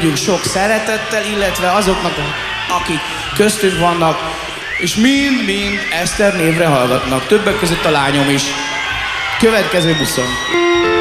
küldjük sok szeretettel, illetve azoknak, akik köztünk vannak, és mind-mind Eszter névre hallgatnak. Többek között a lányom is. Következő buszon.